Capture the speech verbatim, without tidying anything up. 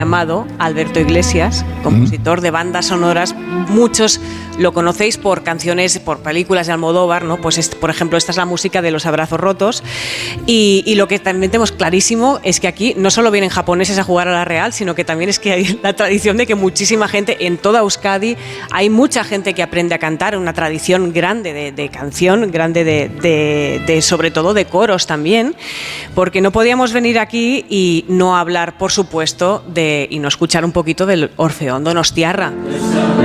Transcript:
llamado Alberto Iglesias, compositor mm. de bandas sonoras. Muchos lo conocéis por canciones, por películas de Almodóvar, ¿no? Pues, es, por ejemplo, esta es la música de Los Abrazos Rotos. Y, y lo que también tenemos clarísimo es que aquí no solo vienen japoneses a jugar a la Real, sino que también es que hay la tradición de que muchísima gente en toda Euskadi, hay mucha gente que aprende a cantar, una tradición grande de, de canción, grande de, de, de, sobre todo de coros también, porque no podíamos venir aquí y no hablar, por supuesto, de y no escuchar un poquito del Orfeón Donostiarra.